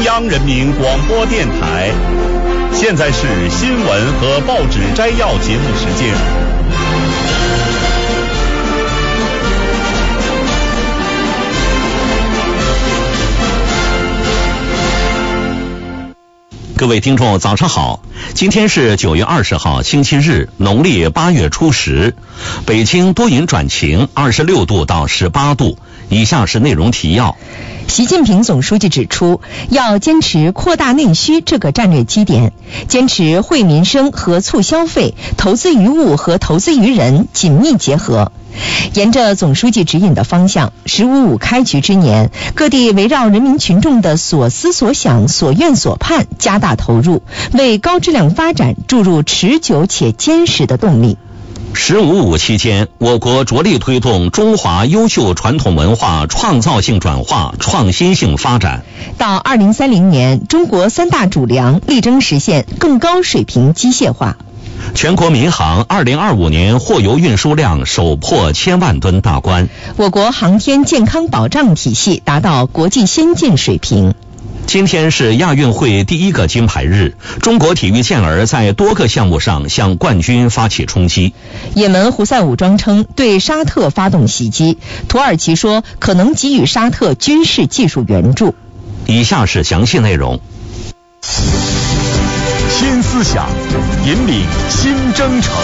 央人民广播电台。现在是新闻和报纸摘要节目时间。 各位听众早上好，今天是9月20号星期日，农历8月初10，北京多云转晴，26度到18度。以下是内容提要。 习近平总书记指出，要坚持扩大内需这个战略基点，坚持惠民生和促消费，投资于物和投资于人紧密结合。沿着总书记指引的方向，15.5开局之年，各地围绕人民群众的所思所想、所愿所盼，加大投入，为高质量发展注入持久且坚实的动力。 15.5期间，我国着力推动中华优秀传统文化创造性转化、创新性发展。 到2030年，中国3大主粮力争实现更高水平机械化。 全国民航2025年货邮运输量首破1000万吨大关。 我国航天健康保障体系达到国际先进水平。 今天是亚运会第一个金牌日，中国体育健儿在多个项目上向冠军发起冲击。 也门胡塞武装称对沙特发动袭击，土耳其说可能给予沙特军事技术援助。 以下是详细内容。 新思想，引领新征程。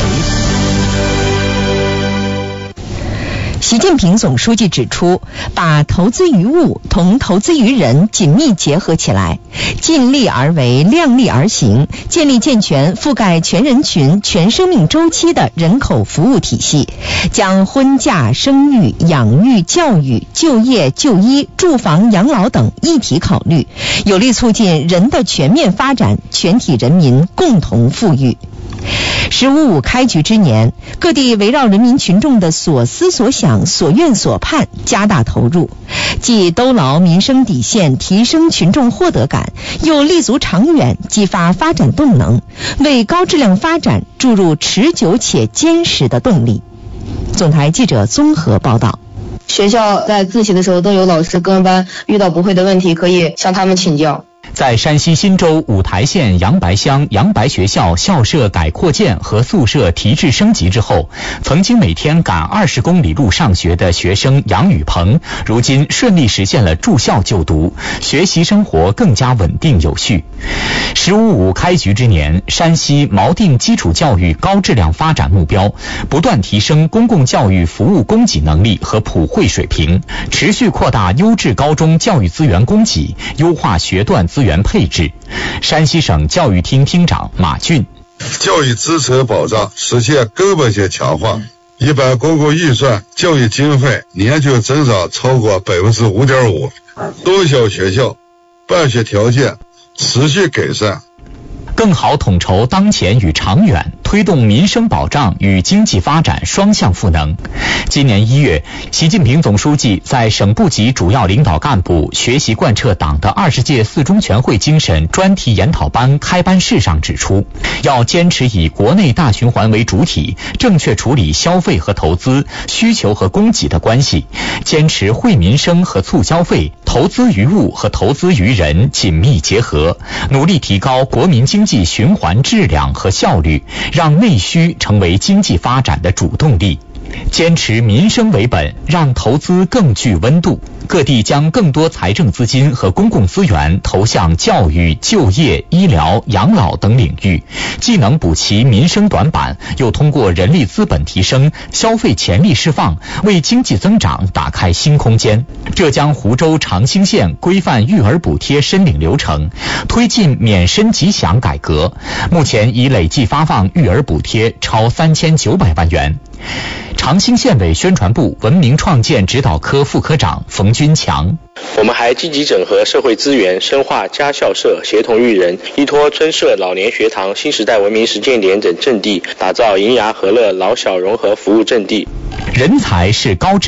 习近平总书记指出，把投资于物同投资于人紧密结合起来，尽力而为，量力而行，建立健全覆盖全人群、全生命周期的人口服务体系，将婚嫁、生育、养育、教育、就业、就医、住房、养老等一体考虑，有力促进人的全面发展，全体人民共同富裕。15.5开局之年，各地围绕人民群众的所思所想、所愿所盼，加大投入，既兜牢民生底线，提升群众获得感，又立足长远，激发发展动能，为高质量发展注入持久且坚实的动力。总台记者综合报道。 学校在自习的时候都有老师跟班，遇到不会的问题可以向他们请教。 在山西忻州五台县杨白乡杨白学校校舍改扩建和宿舍提质升级之后，曾经每天赶20公里路上学的学生杨宇鹏，如今顺利实现了住校就读，学习生活更加稳定有序。15.5开局之年，山西锚定基础教育高质量发展目标，不断提升公共教育服务供给能力和普惠水平，持续扩大优质高中教育资源供给，优化学段资源配置。山西省教育厅厅长马俊： 教育支持保障实现根本性强化，一般公共预算教育经费年均增长超过 5.5%， 多小学校办学条件持续改善， 更好统筹当前与长远，推动民生保障与经济发展双向赋能。今年1月，习近平总书记在省部级主要领导干部学习贯彻党的20届4中全会精神专题研讨班开班式上指出，要坚持以国内大循环为主体，正确处理消费和投资、需求和供给的关系，坚持惠民生和促消费、投资于物和投资于人紧密结合，努力提高国民经济循环质量和效率，让内需成为经济发展的主动力。坚持民生为本，让投资更具温度。各地将更多财政资金和公共资源投向教育、就业、医疗、养老等领域，既能补齐民生短板，又通过人力资本提升、消费潜力释放，为经济增长打开新空间。浙江湖州长兴县规范育儿补贴申领流程，推进免申即享改革，目前已累计发放育儿补贴超3900万元。长兴县委宣传部文明创建指导科副科长冯军强： 我们还积极整合社会资源，深化家校社，协同育人，依托村社老年学堂、新时代文明实践点等阵地，打造银牙和乐老小融合服务阵地。 人才是高质